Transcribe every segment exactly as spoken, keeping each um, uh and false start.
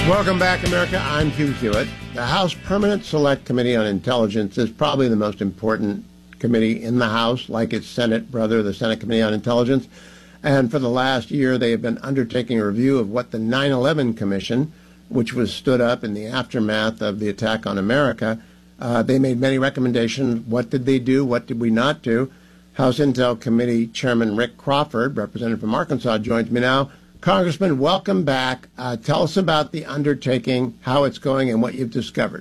Welcome back, America. I'm Hugh Hewitt. The House Permanent Select Committee on Intelligence is probably the most important committee in the House, like its Senate brother, the Senate Committee on Intelligence. And for the last year, they have been undertaking a review of what the nine eleven Commission, which was stood up in the aftermath of the attack on America, uh, they made many recommendations. What did they do? What did we not do? House Intel Committee Chairman Rick Crawford, representative from Arkansas, joins me now. Congressman, welcome back. Uh, tell us about the undertaking, how it's going, and what you've discovered.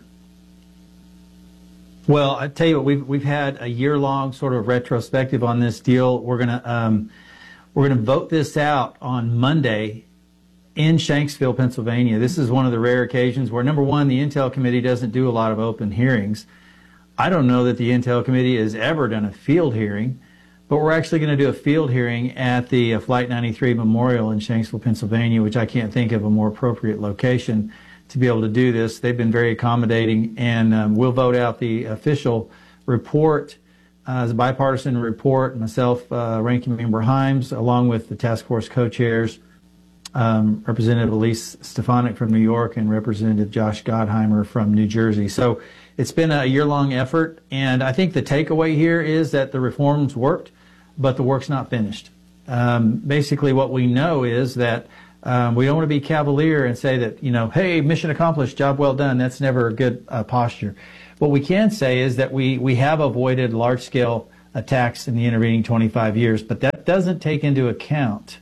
Well, I tell you what, we've we've had a year-long sort of retrospective on this deal. We're gonna um, we're gonna vote this out on Monday in Shanksville, Pennsylvania. This is one of the rare occasions where, number one, the Intel Committee doesn't do a lot of open hearings. I don't know that the Intel Committee has ever done a field hearing. But we're actually going to do a field hearing at the uh, Flight ninety-three Memorial in Shanksville, Pennsylvania, which I can't think of a more appropriate location to be able to do this. They've been very accommodating, and um, we'll vote out the official report uh, as a bipartisan report. Myself, uh, Ranking Member Himes, along with the task force co-chairs, um, Representative Elise Stefanik from New York and Representative Josh Gottheimer from New Jersey. So it's been a year-long effort, and I think the takeaway here is that the reforms worked, but the work's not finished. Um, basically, what we know is that um, we don't want to be cavalier and say that, you know, hey, mission accomplished, job well done. That's never a good uh, posture. What we can say is that we, we have avoided large-scale attacks in the intervening twenty-five years, but that doesn't take into account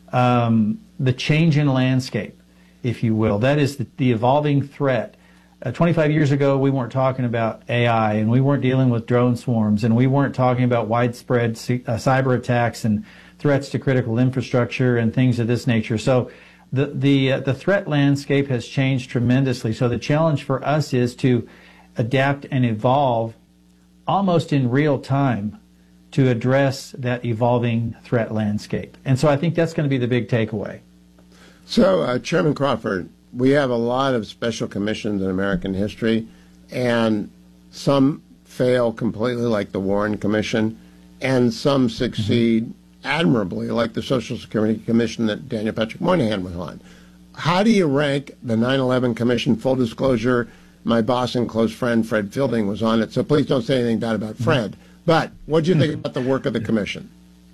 um, the change in landscape, if you will. That is the, the evolving threat. Uh, twenty-five years ago, we weren't talking about A I, and we weren't dealing with drone swarms, and we weren't talking about widespread c- uh, cyber attacks and threats to critical infrastructure and things of this nature. So the the uh, the threat landscape has changed tremendously. So the challenge for us is to adapt and evolve almost in real time to address that evolving threat landscape. And so I think that's going to be the big takeaway. So, uh, Chairman Crawford, we have a lot of special commissions in American history, and some fail completely, like the Warren Commission, and some succeed mm-hmm. admirably, like the Social Security Commission that Daniel Patrick Moynihan was on. How do you rank the nine eleven Commission? Full disclosure, my boss and close friend Fred Fielding was on it, so please don't say anything bad about Fred. Mm-hmm. But what do you think about the work of the Commission?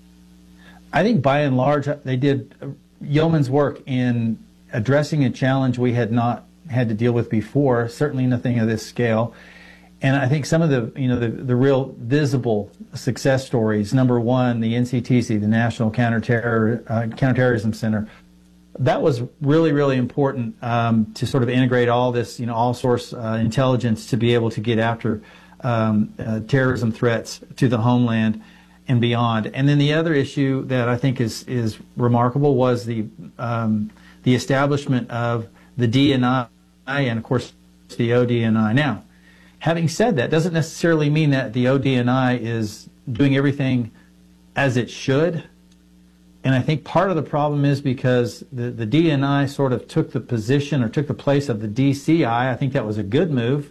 I think by and large they did yeoman's work in addressing a challenge we had not had to deal with before, certainly nothing of this scale. And I think some of the, you know, the, the real visible success stories, number one, the N C T C, the National Counterterror, uh, Counterterrorism Center, that was really, really important um, to sort of integrate all this, you know, all source uh, intelligence to be able to get after um, uh, terrorism threats to the homeland and beyond. And then the other issue that I think is, is remarkable was the um, the establishment of the D N I and, of course, the O D N I. Now, having said that, doesn't necessarily mean that the O D N I is doing everything as it should. And I think part of the problem is because the, the D N I sort of took the position or took the place of the D C I. I think that was a good move.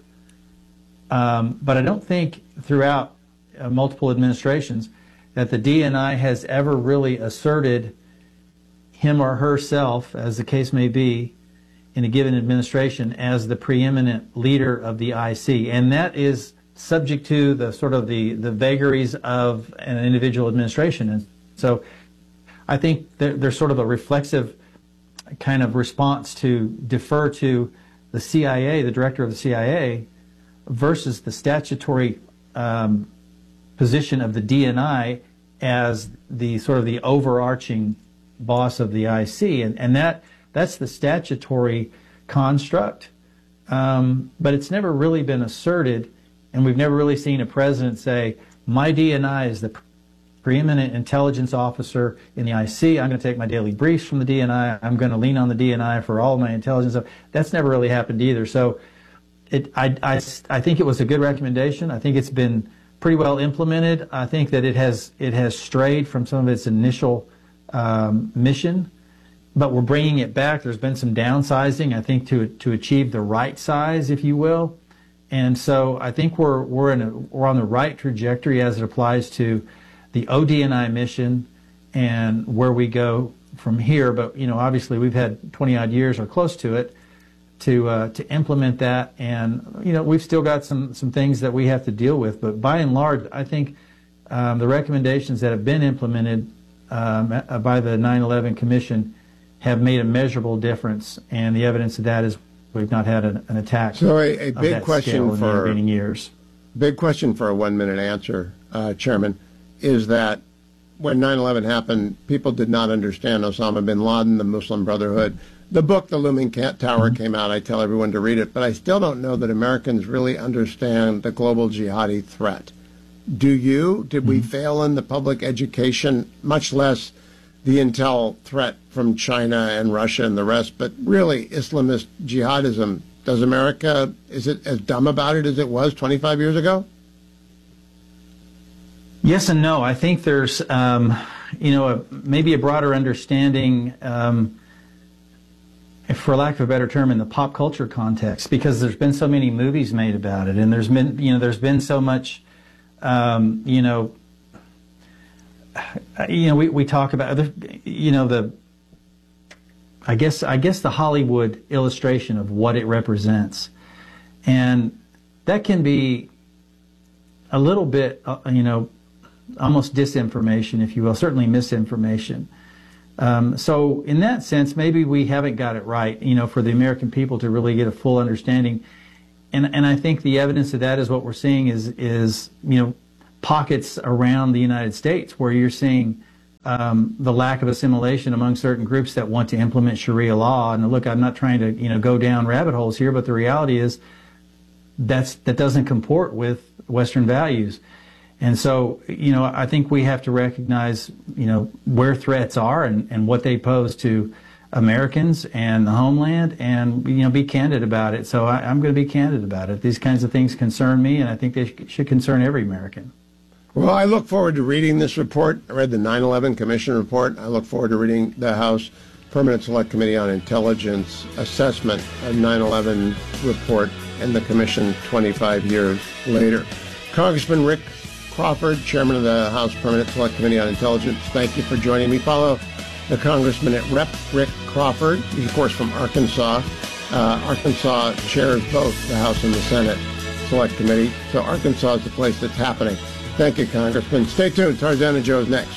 Um, but I don't think throughout uh, multiple administrations that the D N I has ever really asserted him or herself, as the case may be, in a given administration as the preeminent leader of the I C. And that is subject to the sort of the, the vagaries of an individual administration. And so I think there, there's sort of a reflexive kind of response to defer to the C I A, the director of the C I A, versus the statutory um, position of the D N I as the sort of the overarching boss of the I C, and, and that that's the statutory construct. Um, but it's never really been asserted, and we've never really seen a president say, my D N I is the preeminent intelligence officer in the I C. I'm going to take my daily briefs from the D N I. I'm going to lean on the D N I for all my intelligence stuff. That's never really happened either. So it, I, I, I think it was a good recommendation. I think it's been pretty well implemented. I think that it has it has strayed from some of its initial um, mission, but we're bringing it back. There's been some downsizing, I think, to to achieve the right size, if you will. And so I think we're we're in a, we're on the right trajectory as it applies to the O D N I mission and where we go from here. But you know, obviously, we've had twenty odd years or close to it to uh, to implement that. And you know, we've still got some some things that we have to deal with. But by and large, I think um, the recommendations that have been implemented um, by the nine eleven Commission have made a measurable difference. And the evidence of that is we've not had an, an attack. So a, a big question in for the intervening years. Big question for a one-minute answer, uh, Chairman, is that when nine eleven happened, people did not understand Osama bin Laden, the Muslim Brotherhood. The book, The Looming Tower, mm-hmm. came out. I tell everyone to read it, but I still don't know that Americans really understand the global jihadi threat. Do you? Did mm-hmm. we fail in the public education, much less the intel threat from China and Russia and the rest, but really Islamist jihadism? Does America, is it as dumb about it as it was twenty-five years ago? Yes and no. I think there's, um, you know, a, maybe a broader understanding, um, for lack of a better term, in the pop culture context, because there's been so many movies made about it, and there's been, you know, there's been so much, um, you know, you know, we, we talk about, you know, the, I guess, I guess the Hollywood illustration of what it represents, and that can be a little bit, uh, you know, almost disinformation, if you will, certainly misinformation. Um, so in that sense, maybe we haven't got it right, you know, for the American people to really get a full understanding. And, and I think the evidence of that is what we're seeing is, is, you know, pockets around the United States where you're seeing um, the lack of assimilation among certain groups that want to implement Sharia law. And look, I'm not trying to, you know, go down rabbit holes here, but the reality is that's, that doesn't comport with Western values. And so, you know, I think we have to recognize, you know, where threats are and, and what they pose to Americans and the homeland, and, you know, be candid about it. So I, I'm going to be candid about it. These kinds of things concern me, and I think they sh- should concern every American. Well, I look forward to reading this report. I read the nine eleven Commission report. I look forward to reading the House Permanent Select Committee on Intelligence assessment of nine eleven report and the Commission twenty-five years later. Congressman Rick Crawford, Chairman of the House Permanent Select Committee on Intelligence, thank you for joining me. Follow the Congressman at Rep Rick Crawford. He's, of course, from Arkansas. Uh, Arkansas chairs both the House and the Senate Select Committee, so Arkansas is the place that's happening. Thank you, Congressman. Stay tuned. Tarzan and Joe is next.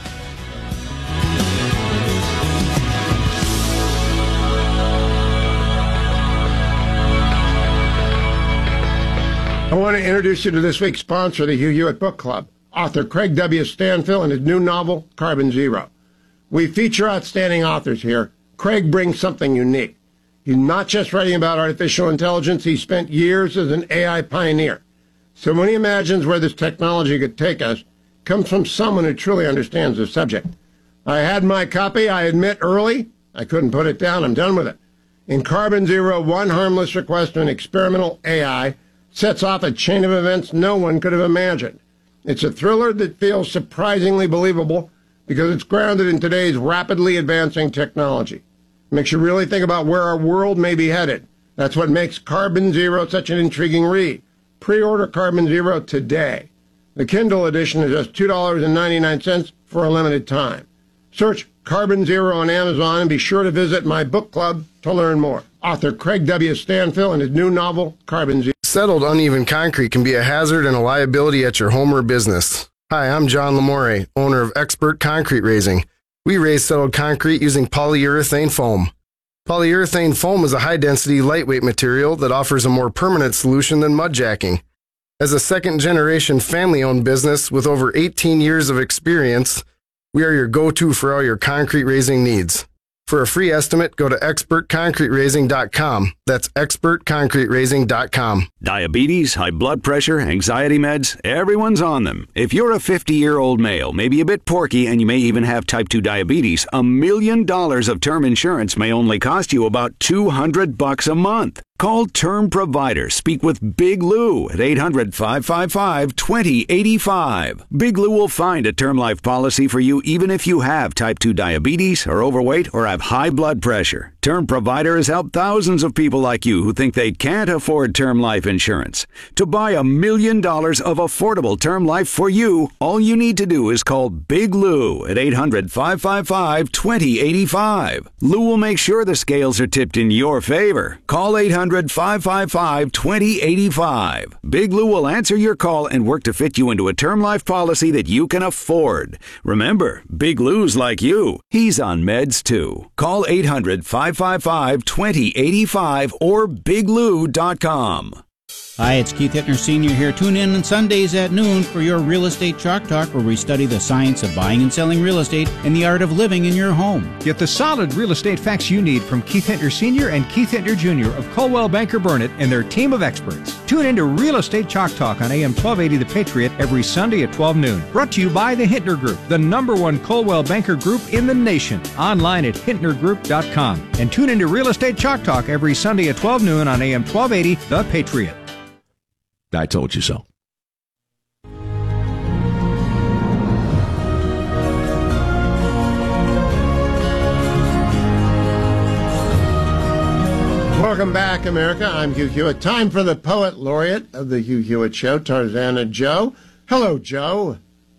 I want to introduce you to this week's sponsor, the Hugh Hewitt Book Club, author Craig W. Stanfill and his new novel, Carbon Zero. We feature outstanding authors here. Craig brings something unique. He's not just writing about artificial intelligence. He spent years as an A I pioneer. So when he imagines where this technology could take us, it comes from someone who truly understands the subject. I had my copy, I admit, early. I couldn't put it down. I'm done with it. In Carbon Zero, one harmless request to an experimental A I sets off a chain of events no one could have imagined. It's a thriller that feels surprisingly believable because it's grounded in today's rapidly advancing technology. It makes you really think about where our world may be headed. That's what makes Carbon Zero such an intriguing read. Pre-order Carbon Zero today. The Kindle edition is just two dollars and ninety-nine cents for a limited time. Search Carbon Zero on Amazon and be sure to visit my book club to learn more. Author Craig W. Stanfill and his new novel, Carbon Zero. Settled uneven concrete can be a hazard and a liability at your home or business. Hi, I'm John Lamore, owner of Expert Concrete Raising. We raise settled concrete using polyurethane foam. Polyurethane foam is a high-density, lightweight material that offers a more permanent solution than mud jacking. As a second-generation family-owned business with over eighteen years of experience, we are your go-to for all your concrete raising needs. For a free estimate, go to expert concrete raising dot com. That's expert concrete raising dot com. Diabetes, high blood pressure, anxiety meds, everyone's on them. If you're a fifty-year-old male, maybe a bit porky, and you may even have type two diabetes, a million dollars of term insurance may only cost you about two hundred bucks a month. Call Term Provider. Speak with Big Lou at eight hundred, five five five, two zero eight five. Big Lou will find a term life policy for you even if you have type two diabetes, are overweight, or have high blood pressure. Term Provider has helped thousands of people like you who think they can't afford term life insurance. To buy a million dollars of affordable term life for you, all you need to do is call Big Lou at eight hundred, five five five, two zero eight five. Lou will make sure the scales are tipped in your favor. Call eight hundred, five five five, two zero eight five. Big Lou will answer your call and work to fit you into a term life policy that you can afford. Remember, Big Lou's like you. He's on meds too. Call eight hundred, five five five, two zero eight five or big lou dot com. Hi, it's Keith Hittner Senior here. Tune in on Sundays at noon for your Real Estate Chalk Talk, where we study the science of buying and selling real estate and the art of living in your home. Get the solid real estate facts you need from Keith Hittner Senior and Keith Hittner Junior of Coldwell Banker Burnett and their team of experts. Tune in to Real Estate Chalk Talk on A M twelve eighty The Patriot every Sunday at twelve noon. Brought to you by the Hittner Group, the number one Coldwell Banker Group in the nation. Online at hittner group dot com. And tune in to Real Estate Chalk Talk every Sunday at twelve noon on A M twelve eighty The Patriot. I told you so. Welcome back, America. I'm Hugh Hewitt. Time for the Poet Laureate of the Hugh Hewitt Show, Tarzana Joe. Hello, Joe.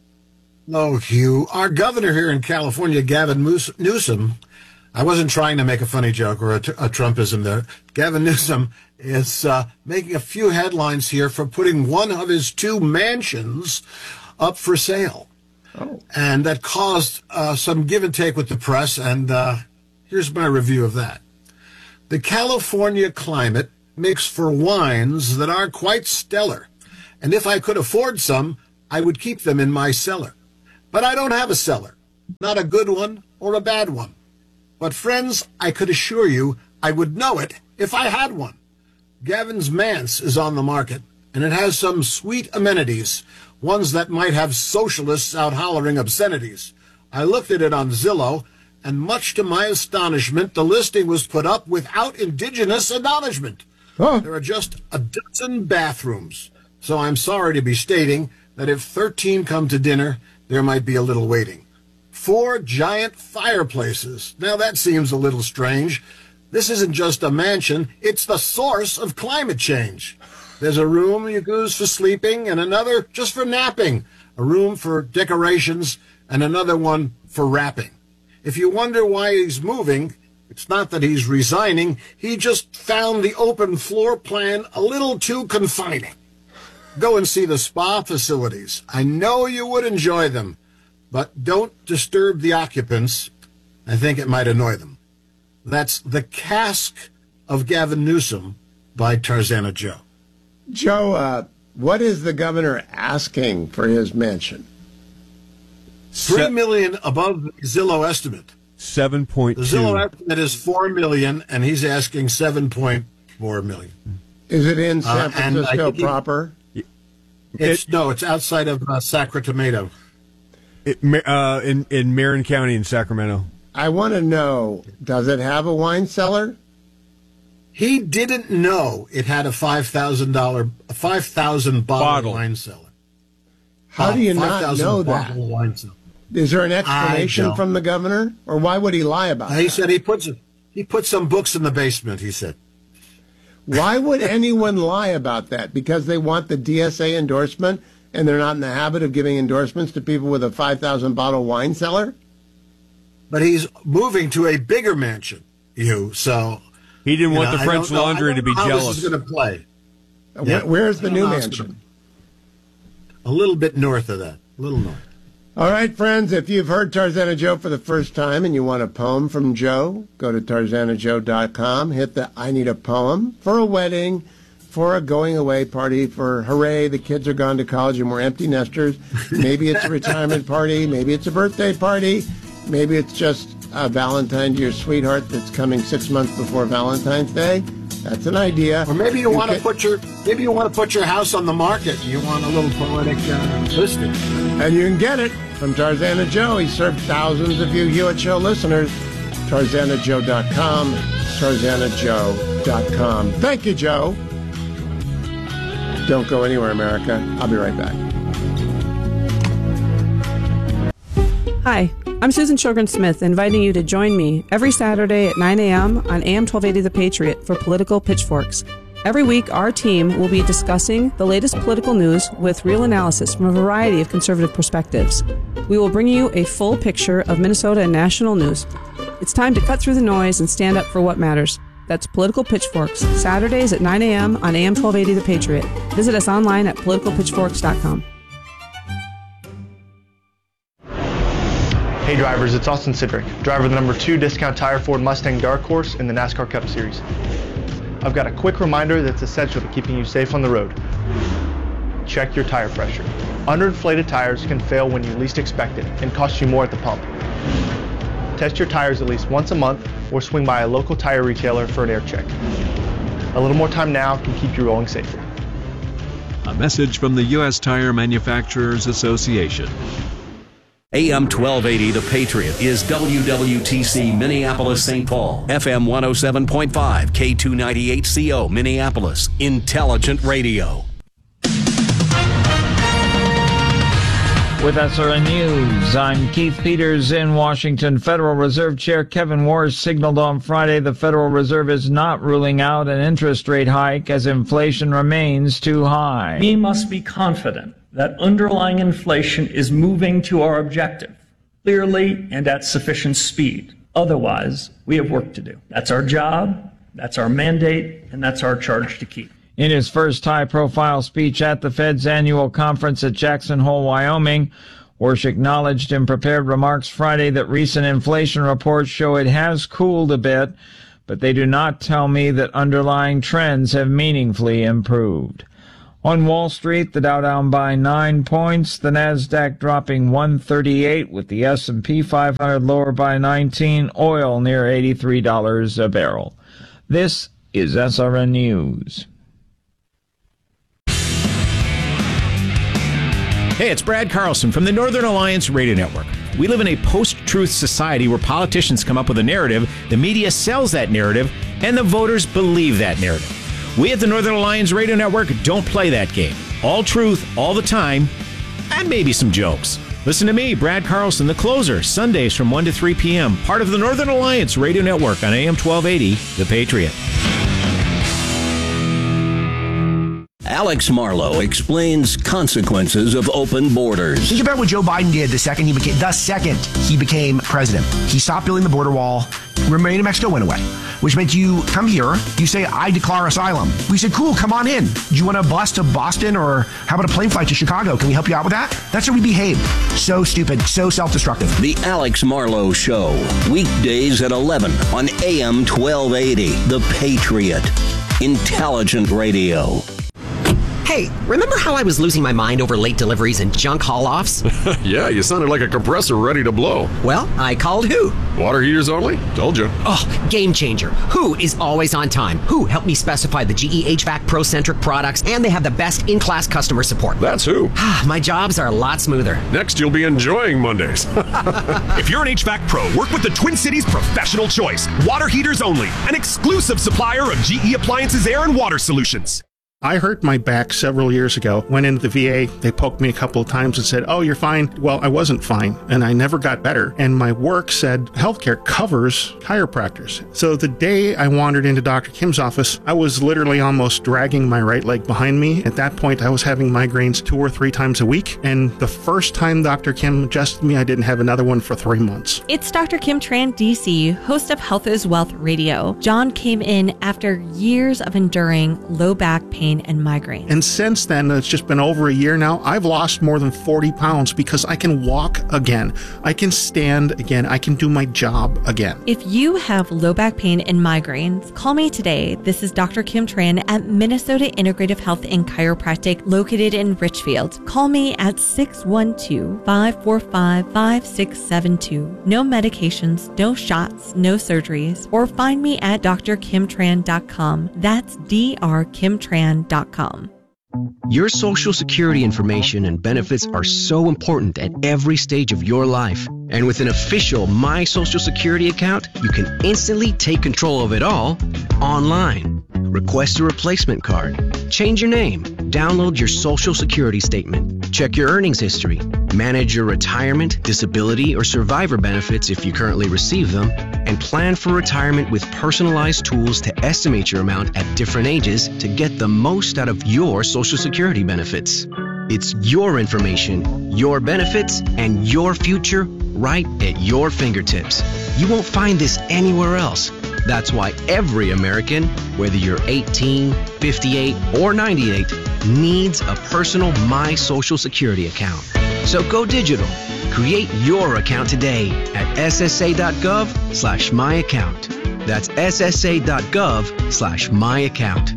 Hello, Hugh. Our governor here in California, Gavin Newsom, I wasn't trying to make a funny joke or a, a Trumpism there. Gavin Newsom is uh, making a few headlines here for putting one of his two mansions up for sale. Oh. And that caused uh, some give and take with the press, and uh, here's my review of that. The California climate makes for wines that are quite stellar, and if I could afford some, I would keep them in my cellar. But I don't have a cellar, not a good one or a bad one. But friends, I could assure you I would know it if I had one. Gavin's Manse is on the market, and it has some sweet amenities, ones that might have socialists out hollering obscenities. I looked at it on Zillow, and much to my astonishment, the listing was put up without indigenous acknowledgement. Huh. There are just a dozen bathrooms, so I'm sorry to be stating that if thirteen come to dinner, there might be a little waiting. Four giant fireplaces. Now that seems a little strange. This isn't just a mansion, it's the source of climate change. There's a room you use for sleeping and another just for napping, a room for decorations and another one for wrapping. If you wonder why he's moving, it's not that he's resigning, he just found the open floor plan a little too confining. Go and see the spa facilities. I know you would enjoy them. But don't disturb the occupants. I think it might annoy them. That's The Cask of Gavin Newsom by Tarzana Joe. Joe, uh, what is the governor asking for his mansion? Three million above the Zillow estimate. Seven point two. The Zillow estimate is four million, and he's asking seven point four million. Is it in San Uh, and I Francisco think he- proper? It's no, it's outside of uh, Sacramento. It, uh, in in Marin County in Sacramento. I want to know, does it have a wine cellar? He didn't know it had a five thousand dollar, a five thousand bottle, Bottle. wine cellar. How Uh, do you not five thousand know that? bottle wine cellar. Is there an explanation don't. from the governor, or why would he lie about Uh, he that? said he puts he put some books in the basement. He said. Why would anyone lie about that? Because they want the D S A endorsement, and they're not in the habit of giving endorsements to people with a five thousand bottle wine cellar? But he's moving to a bigger mansion, you. So He didn't you want know, the I French don't know- Laundry I to don't be know how jealous. This is going to play Where- Yeah. Where's the I don't new know how it's mansion? gonna- a little bit north of that, a little north. All right, friends, if you've heard Tarzana Joe for the first time and you want a poem from Joe, go to tarzana joe dot com, hit the I need a poem for a wedding, for a going away party, for hooray, the kids are gone to college and we're empty nesters. Maybe it's a retirement party, maybe it's a birthday party, maybe it's just a Valentine to your sweetheart that's coming six months before Valentine's Day. That's an idea. Or maybe you, You want to can- put your maybe you want to put your house on the market. You want a little poetic uh, listing. And you can get it from Tarzana Joe. He served thousands of you Hewitt Show listeners. tarzana joe dot com, tarzana joe dot com. Thank you, Joe. Don't go anywhere, America. I'll be right back. Hi, I'm Susan Sjogren-Smith, inviting you to join me every Saturday at nine a.m. on A M twelve eighty The Patriot for Political Pitchforks. Every week, our team will be discussing the latest political news with real analysis from a variety of conservative perspectives. We will bring you a full picture of Minnesota and national news. It's time to cut through the noise and stand up for what matters. That's Political Pitchforks, Saturdays at nine a.m. on A M twelve eighty The Patriot. Visit us online at political pitchforks dot com. Hey drivers, it's Austin Sidrick, driver of the number two Discount Tire Ford Mustang Dark Horse in the NASCAR Cup Series. I've got a quick reminder that's essential to keeping you safe on the road. Check your tire pressure. Underinflated tires can fail when you least expect it and cost you more at the pump. Test your tires at least once a month or swing by a local tire retailer for an air check. A little more time now can keep you rolling safer. A message from the U S Tire Manufacturers Association. A M twelve eighty The Patriot is W W T C Minneapolis Saint Paul, F M one oh seven point five, K two ninety-eight C O Minneapolis, Intelligent Radio. With S R N News, I'm Keith Peters in Washington. Federal Reserve Chair Kevin Warsh signaled on Friday the Federal Reserve is not ruling out an interest rate hike as inflation remains too high. We must be confident that underlying inflation is moving to our objective, clearly and at sufficient speed. Otherwise, we have work to do. That's our job, that's our mandate, and that's our charge to keep. In his first high-profile speech at the Fed's annual conference at Jackson Hole, Wyoming, Warsh acknowledged in prepared remarks Friday that recent inflation reports show it has cooled a bit, but they do not tell me that underlying trends have meaningfully improved. On Wall Street, the Dow down by nine points, the Nasdaq dropping one thirty-eight, with the S and P five hundred lower by nineteen, oil near eighty-three dollars a barrel. This is S R N News. Hey, it's Brad Carlson from the Northern Alliance Radio Network. We live in a post-truth society where politicians come up with a narrative, the media sells that narrative, and the voters believe that narrative. We at the Northern Alliance Radio Network don't play that game. All truth, all the time, and maybe some jokes. Listen to me, Brad Carlson, the closer, Sundays from one to three p.m., part of the Northern Alliance Radio Network on A M twelve eighty, The Patriot. Alex Marlow explains consequences of open borders. Think about what Joe Biden did the second he became the second he became president. He stopped building the border wall. Remain in Mexico went away, which meant you come here, you say, I declare asylum. We said, cool, come on in. Do you want a bus to Boston, or how about a plane flight to Chicago? Can we help you out with that? That's how we behave. So stupid, so self-destructive. The Alex Marlow Show, weekdays at eleven on A M twelve eighty, The Patriot, Intelligent Radio. Hey, remember how I was losing my mind over late deliveries and junk haul-offs? Yeah, you sounded like a compressor ready to blow. Well, I called Who. Water heaters only? Told you. Oh, game changer. Who is always on time. Who helped me specify the G E H V A C Pro-centric products, and they have the best in-class customer support. That's Who. My jobs are a lot smoother. Next, you'll be enjoying Mondays. If you're an H V A C Pro, work with the Twin Cities Professional Choice. Water heaters only. An exclusive supplier of G E Appliances Air and Water Solutions. I hurt my back several years ago. Went into the V A. They poked me a couple of times and said, oh, you're fine. Well, I wasn't fine, and I never got better. And my work said healthcare covers chiropractors. So the day I wandered into Doctor Kim's office, I was literally almost dragging my right leg behind me. At that point, I was having migraines two or three times a week. And the first time Doctor Kim adjusted me, I didn't have another one for three months. It's Doctor Kim Tran, D C, host of Health is Wealth Radio. John came in after years of enduring low back pain and migraine. And since then, it's just been over a year now, I've lost more than forty pounds because I can walk again. I can stand again. I can do my job again. If you have low back pain and migraines, call me today. This is Doctor Kim Tran at Minnesota Integrative Health and Chiropractic, located in Richfield. Call me at six one two, five four five, five six seven two. No medications, no shots, no surgeries. Or find me at d r kim tran dot com. That's d r kim tran dot com. Your Social Security information and benefits are so important at every stage of your life. And with an official My Social Security account, you can instantly take control of it all online. Request a replacement card, change your name, download your Social Security statement, check your earnings history, Manage your retirement, disability, or survivor benefits if you currently receive them, and plan for retirement with personalized tools to estimate your amount at different ages to get the most out of your Social Security benefits. It's your information, your benefits, and your future right at your fingertips. You won't find this anywhere else. That's why every American, whether you're eighteen, fifty-eight, or ninety-eight, needs a personal My Social Security account. So go digital. Create your account today at ssa.gov slash my account. That's ssa.gov slash my account.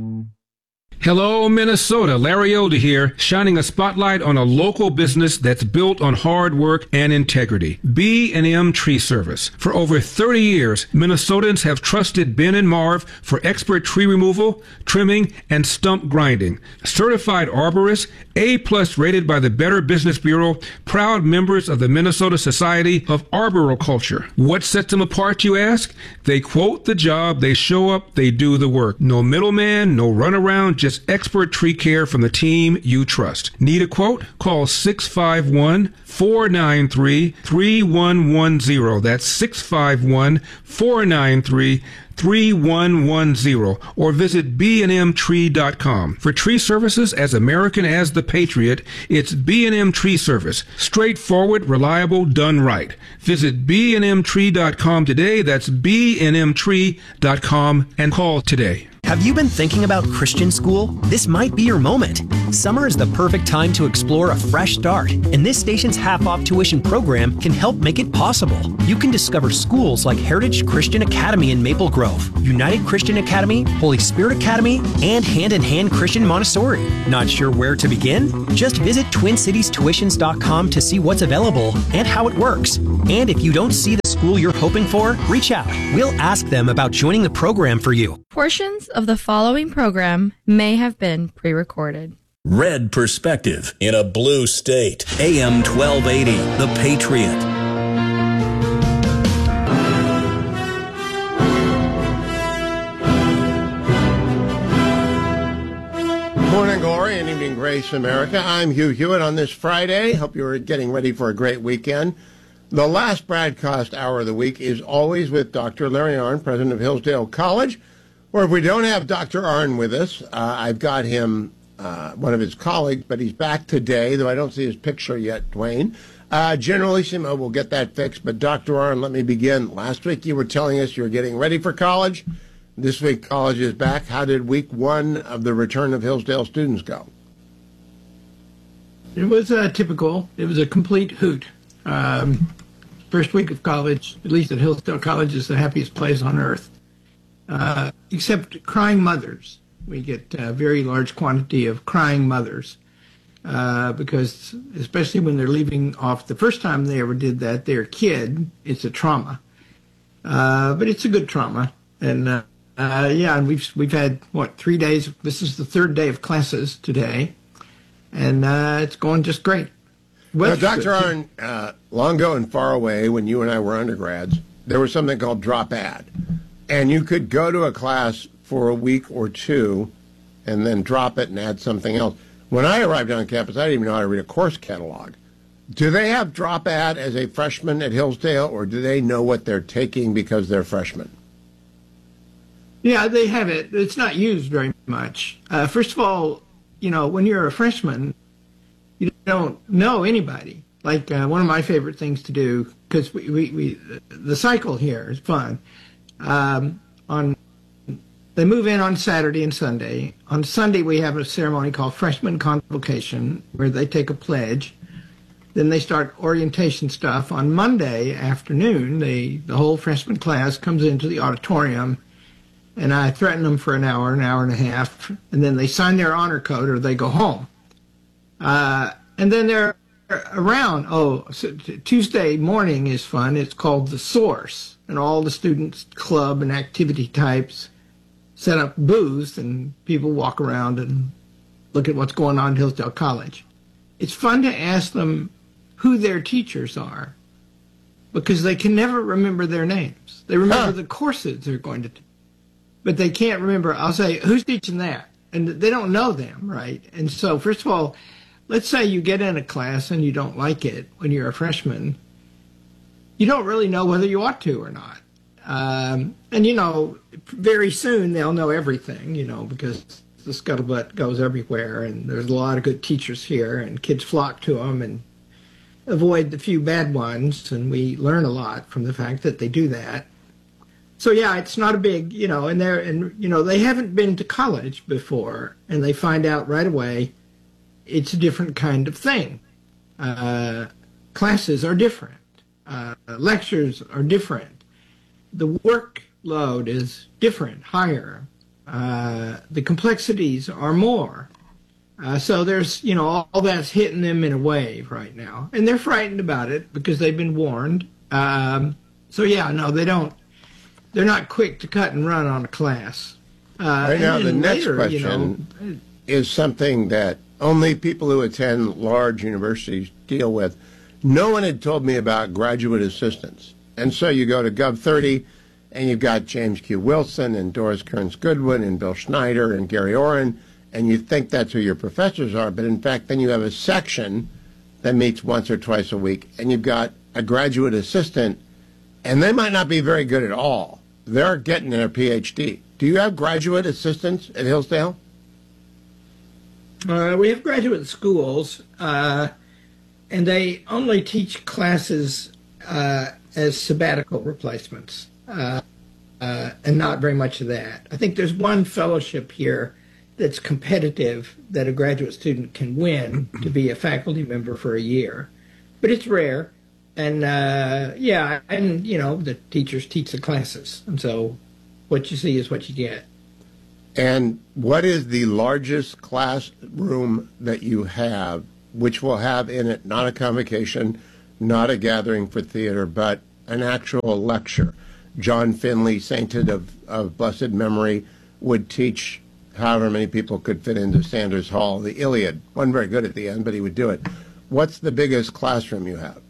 Hello, Minnesota. Larry Elder here, shining a spotlight on a local business that's built on hard work and integrity. B and M Tree Service. For over thirty years, Minnesotans have trusted Ben and Marv for expert tree removal, trimming, and stump grinding. Certified arborists, A-plus rated by the Better Business Bureau, proud members of the Minnesota Society of Arboriculture. What sets them apart, you ask? They quote the job, they show up, they do the work. No middleman, no runaround, just expert tree care from the team you trust. Need a quote? Call six five one, four nine three, three one one zero. That's six five one, four nine three, three one one zero, or visit b and m tree dot com. For tree services as American as the Patriot, it's B and M Tree Service. Straightforward, reliable, done right. Visit b and m tree dot com today. That's b and m tree dot com and call today. Have you been thinking about Christian school? This might be your moment. Summer is the perfect time to explore a fresh start, and this station's half-off tuition program can help make it possible. You can discover schools like Heritage Christian Academy in Maple Grove, United Christian Academy, Holy Spirit Academy, and Hand in Hand Christian Montessori. Not sure where to begin? Just visit twin cities tuitions dot com to see what's available and how it works. And if you don't see the school you're hoping for, reach out. We'll ask them about joining the program for you. Portions of the following program may have been pre-recorded. Red perspective in a blue state. A M twelve eighty, The Patriot. Morning glory and evening grace, America. I'm Hugh Hewitt on this Friday. Hope you're getting ready for a great weekend. The last broadcast hour of the week is always with Doctor Larry Arnn, president of Hillsdale College. Or if we don't have Doctor Arnn with us, uh, I've got him, uh, one of his colleagues, but he's back today, though I don't see his picture yet, Dwayne. Uh, Generalissimo, we'll get that fixed. But Doctor Arnn, let me begin. Last week you were telling us you were getting ready for college. This week college is back. How did week one of the return of Hillsdale students go? It was uh, typical. It was a complete hoot. Um, first week of college, at least at Hillsdale College, is the happiest place on earth. Uh, except crying mothers. We get a very large quantity of crying mothers uh, because, especially when they're leaving off the first time they ever did that, their kid, it's a trauma. Uh, but it's a good trauma. And uh, uh, yeah, and we've we've had, what, three days. This is the third day of classes today. And uh, it's going just great. Now, Doctor Arnn, uh, long ago and far away, when you and I were undergrads, there was something called Drop Ad. And you could go to a class for a week or two and then drop it and add something else. When I arrived on campus, I didn't even know how to read a course catalog. Do they have Drop Ad as a freshman at Hillsdale, or do they know what they're taking because they're freshmen? Yeah, they have it. It's not used very much. Uh, first of all, you know, when you're a freshman, you don't know anybody. Like uh, one of my favorite things to do, because we, we, we, the cycle here is fun. Um, on they move in on Saturday and Sunday. On Sunday we have a ceremony called freshman convocation where they take a pledge. Then they start orientation stuff. On Monday afternoon, they the whole freshman class comes into the auditorium, and I threaten them for an hour, an hour and a half, and then they sign their honor code or they go home. Uh, and then they're around. Oh, so Tuesday morning is fun. It's called The Source. And all the students, club and activity types set up booths, and people walk around and look at what's going on at Hillsdale College. It's fun to ask them who their teachers are, because they can never remember their names. They remember huh. the courses they're going to do, but they can't remember. I'll say, who's teaching that? And they don't know them, right? And so, first of all, let's say you get in a class and you don't like it when you're a freshman, you don't really know whether you ought to or not. Um, and, you know, very soon they'll know everything, you know, because the scuttlebutt goes everywhere, and there's a lot of good teachers here, and kids flock to them and avoid the few bad ones, and we learn a lot from the fact that they do that. So, yeah, it's not a big, you know, and they're, and, you know, they haven't been to college before, and they find out right away it's a different kind of thing. Uh, classes are different. Uh, lectures are different. The workload is different, higher. Uh, the complexities are more. Uh, so there's, you know, all, all that's hitting them in a wave right now. And they're frightened about it because they've been warned. Um, so, yeah, no, they don't, they're not quick to cut and run on a class. Uh, right now, the next later, question you know, is something that only people who attend large universities deal with. No one had told me about graduate assistants. And so you go to Gov thirty, and you've got James Q. Wilson and Doris Kearns Goodwin and Bill Schneider and Gary Oren, and you think that's who your professors are, but in fact then you have a section that meets once or twice a week, and you've got a graduate assistant, and they might not be very good at all. They're getting their P H D. Do you have graduate assistants at Hillsdale? Uh, we have graduate schools, uh, and they only teach classes uh, as sabbatical replacements, uh, uh, and not very much of that. I think there's one fellowship here that's competitive that a graduate student can win to be a faculty member for a year, but it's rare. And uh, yeah, and you know, the teachers teach the classes, and so what you see is what you get. And what is the largest classroom that you have, which will have in it not a convocation, not a gathering for theater, but an actual lecture? John Finley, sainted of, of blessed memory, would teach however many people could fit into Sanders Hall, the Iliad. Wasn't very good at the end, but he would do it. What's the biggest classroom you have?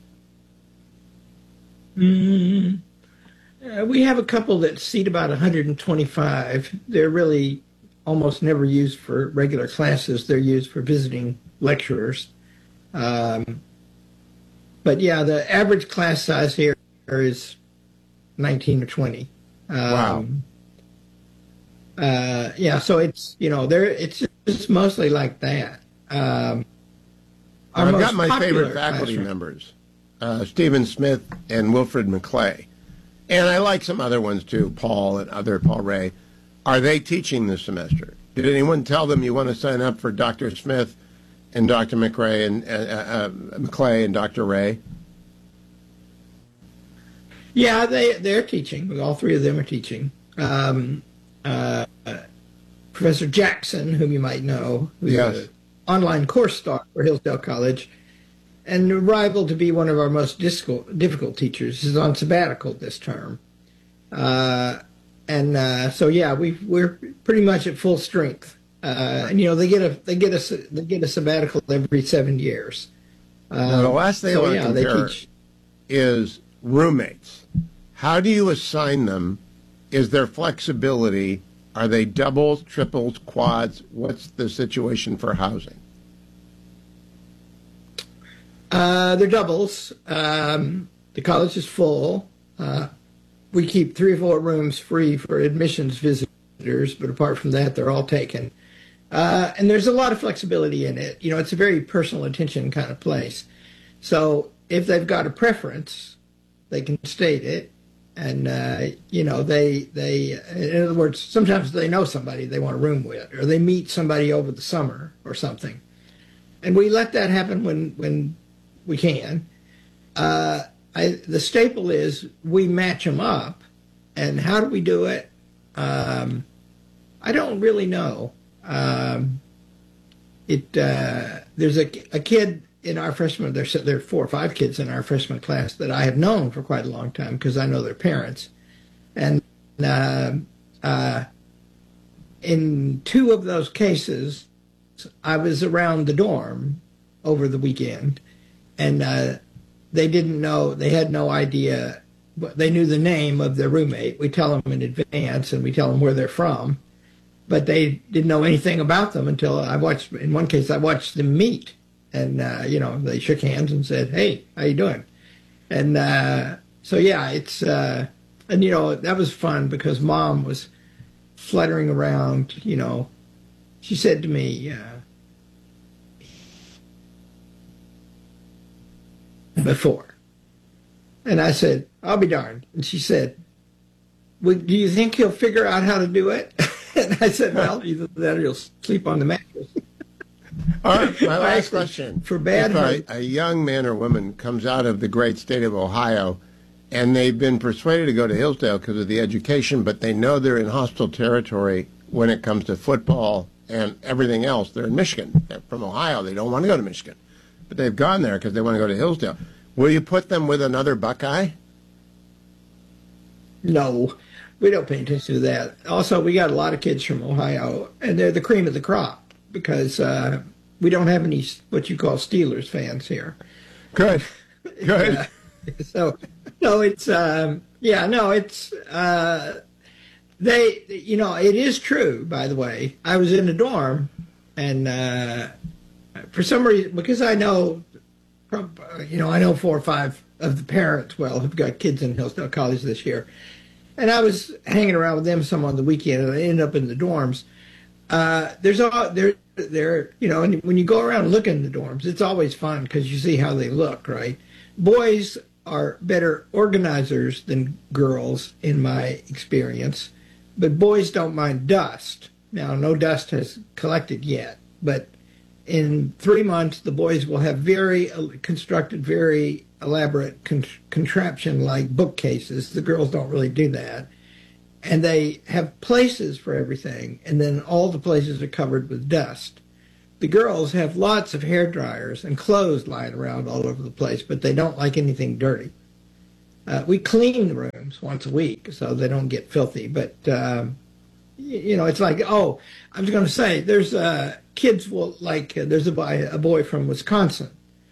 Mm, uh, we have a couple that seat about one hundred twenty-five. They're really almost never used for regular classes. They're used for visiting lecturers. Um, but yeah, the average class size here is nineteen or twenty. Um, wow. Uh, yeah, so it's, you know, there it's just mostly like that. Um, I've got my favorite faculty classroom. members, uh, Stephen Smith and Wilfred McClay. And I like some other ones too, Paul and other, Paul Ray. Are they teaching this semester? Did anyone tell them you want to sign up for Doctor Smith and Doctor McRae and uh, uh, McClay and Doctor Ray? Yeah, they, they're teaching. All three of them are teaching. Um, uh, Professor Jackson, whom you might know, who's yes. an online course star for Hillsdale College, and a rival to be one of our most difficult, difficult teachers, is on sabbatical this term. Uh, and uh, so, yeah, we we're pretty much at full strength. Uh, and you know, they get a they get a they get a sabbatical every seven years. Uh, now, the last thing so, I want yeah, to compare teach, is roommates. How do you assign them? Is there flexibility? Are they doubles, triples, quads? What's the situation for housing? Uh, they're doubles. Um, the college is full. Uh, we keep three or four rooms free for admissions visitors, but apart from that, they're all taken. Uh, and there's a lot of flexibility in it. You know, it's a very personal attention kind of place. So if they've got a preference, they can state it. And, uh, you know, they, they, in other words, sometimes they know somebody they want a room with, or they meet somebody over the summer or something. And we let that happen when, when we can. Uh, I, the staple is we match them up. And how do we do it? Um, I don't really know. Um, it, uh, there's a, a kid in our freshman, there's there are four or five kids in our freshman class that I have known for quite a long time because I know their parents. And uh, uh, in two of those cases, I was around the dorm over the weekend, and uh, they didn't know, they had no idea, but they knew the name of their roommate. We tell them in advance, and we tell them where they're from, but they didn't know anything about them until I watched, in one case, I watched them meet. And, uh, you know, they shook hands and said, hey, how you doing? And uh, so, yeah, it's, uh, and, you know, that was fun because Mom was fluttering around, you know. She said to me, uh, before. And I said, I'll be darned. And she said, well, do you think he'll figure out how to do it? And I said, well, either that or he'll sleep on the mattress. All right, my last question. For bad if a, a young man or woman comes out of the great state of Ohio and they've been persuaded to go to Hillsdale because of the education, but they know they're in hostile territory when it comes to football and everything else. They're in Michigan. They're from Ohio. They don't want to go to Michigan. But they've gone there because they want to go to Hillsdale. Will you put them with another Buckeye? No, we don't pay attention to that. Also, we got a lot of kids from Ohio, and they're the cream of the crop because uh, we don't have any what you call Steelers fans here. Good, good. Uh, so, no, it's um, yeah, no, it's uh, they. You know, it is true. By the way, I was in a dorm, and uh, for some reason, because I know, you know, I know four or five of the parents well who've got kids in Hillsdale College this year. And I was hanging around with them some on the weekend, and I ended up in the dorms. Uh, there's all there, there, you know, and when you go around and look in the dorms, it's always fun because you see how they look, right? Boys are better organizers than girls, in my experience, but boys don't mind dust. Now, no dust has collected yet, but in three months, the boys will have very uh, constructed, very elaborate con- contraption like bookcases. The girls don't really do that. And they have places for everything, and then all the places are covered with dust. The girls have lots of hair dryers and clothes lying around all over the place, but they don't like anything dirty. Uh, we clean the rooms once a week so they don't get filthy, but um, you, you know, it's like, oh, I was going to say, there's uh, kids will like, uh, there's a boy, a boy from Wisconsin,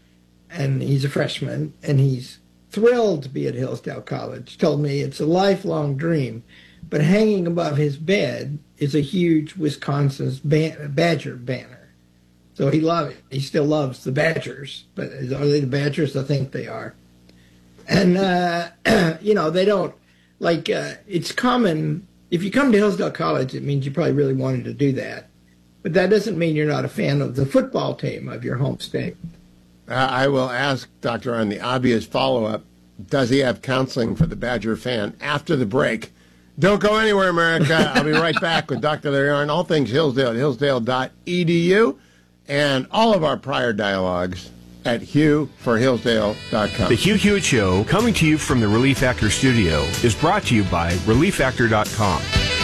and he's a freshman, and he's thrilled to be at Hillsdale College. Told me it's a lifelong dream, but hanging above his bed is a huge Wisconsin's ban- Badger banner. So he loves it. He still loves the Badgers, but are they the Badgers? I think they are. And, uh, you know, they don't, like, uh, it's common, if you come to Hillsdale College, it means you probably really wanted to do that. But that doesn't mean you're not a fan of the football team of your home state. Uh, I will ask Doctor on the obvious follow-up, does he have counseling for the Badger fan after the break? Don't go anywhere, America. I'll be right back with Doctor Larry Arnn, all things Hillsdale at hillsdale dot e d u, and all of our prior dialogues at hugh for hillsdale dot com. The Hugh Hewitt Show, coming to you from the Relief Factor studio, is brought to you by relief factor dot com.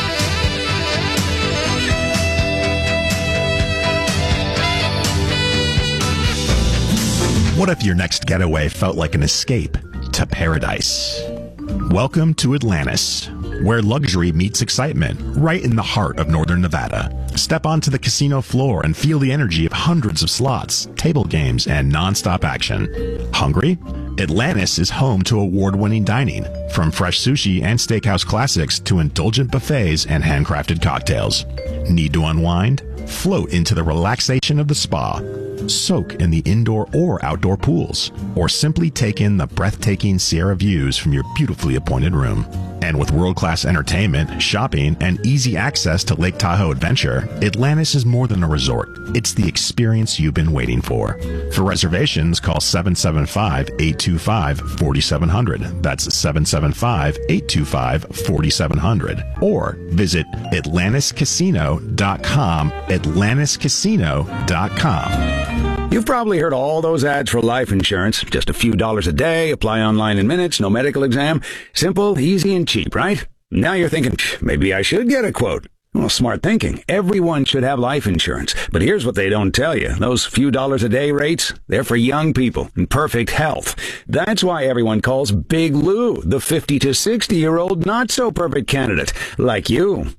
What if your next getaway felt like an escape to paradise? Welcome to Atlantis, where luxury meets excitement, right in the heart of northern Nevada. Step onto the casino floor and feel the energy of hundreds of slots, table games, and non-stop action. Hungry? Atlantis is home to award-winning dining, from fresh sushi and steakhouse classics to indulgent buffets and handcrafted cocktails. Need to unwind? Float into the relaxation of the spa. Soak in the indoor or outdoor pools, or simply take in the breathtaking Sierra views from your beautifully appointed room. And with world-class entertainment, shopping, and easy access to Lake Tahoe Adventure, Atlantis is more than a resort. It's the experience you've been waiting for. For reservations, call seven seven five, eight two five, four seven zero zero. That's seven seven five, eight two five, four seven zero zero. Or visit atlantis casino dot com, atlantis casino dot com. You've probably heard all those ads for life insurance. Just a few dollars a day, apply online in minutes, no medical exam. Simple, easy, and cheap, right? Now you're thinking, maybe I should get a quote. Well, smart thinking. Everyone should have life insurance. But here's what they don't tell you. Those few dollars a day rates, they're for young people in perfect health. That's why everyone calls Big Lou the fifty to sixty-year-old not-so-perfect candidate, like you.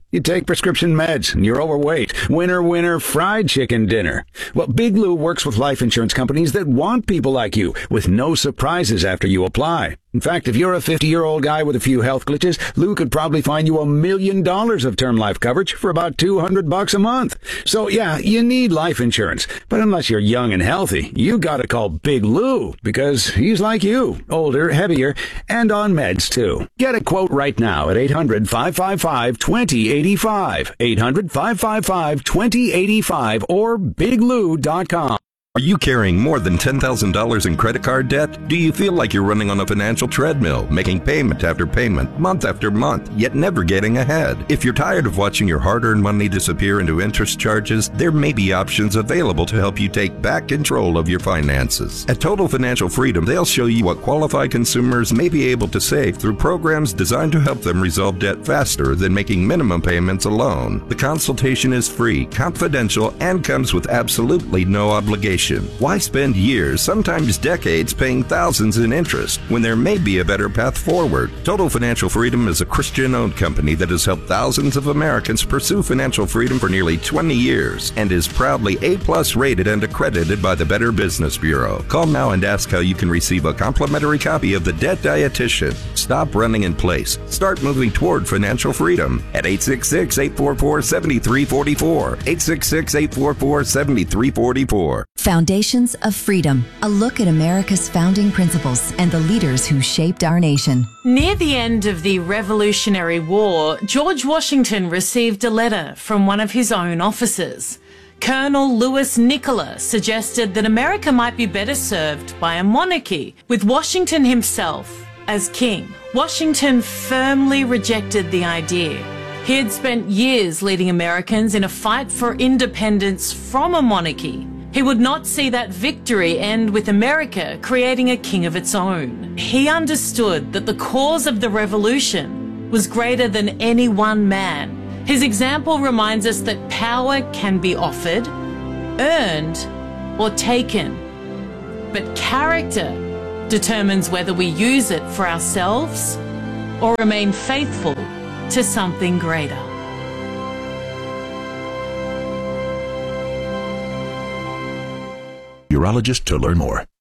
You take prescription meds and you're overweight. Winner, winner, fried chicken dinner. Well, Big Lou works with life insurance companies that want people like you with no surprises after you apply. In fact, if you're a fifty-year-old guy with a few health glitches, Lou could probably find you a million dollars of term life coverage for about two hundred bucks a month. So yeah, you need life insurance. But unless you're young and healthy, you gotta call Big Lou because he's like you, older, heavier, and on meds too. Get a quote right now at eight hundred, five five five, two zero eight five, eight hundred, five five five, two zero eight five, or big lou dot com. Are you carrying more than ten thousand dollars in credit card debt? Do you feel like you're running on a financial treadmill, making payment after payment, month after month, yet never getting ahead? If you're tired of watching your hard-earned money disappear into interest charges, there may be options available to help you take back control of your finances. At Total Financial Freedom, they'll show you what qualified consumers may be able to save through programs designed to help them resolve debt faster than making minimum payments alone. The consultation is free, confidential, and comes with absolutely no obligation. Why spend years, sometimes decades, paying thousands in interest when there may be a better path forward? Total Financial Freedom is a Christian-owned company that has helped thousands of Americans pursue financial freedom for nearly twenty years and is proudly A-plus rated and accredited by the Better Business Bureau. Call now and ask how you can receive a complimentary copy of The Debt Dietitian. Stop running in place. Start moving toward financial freedom at eight six six, eight four four, seven three four four, eight six six, eight four four, seven three four four. Foundations of Freedom, a look at America's founding principles and the leaders who shaped our nation. Near the end of the Revolutionary War, George Washington received a letter from one of his own officers. Colonel Louis Nicola suggested that America might be better served by a monarchy, with Washington himself as king. Washington firmly rejected the idea. He had spent years leading Americans in a fight for independence from a monarchy. He would not see that victory end with America creating a king of its own. He understood that the cause of the revolution was greater than any one man. His example reminds us that power can be offered, earned, or taken. But character determines whether we use it for ourselves or remain faithful to something greater. Urologist to learn more.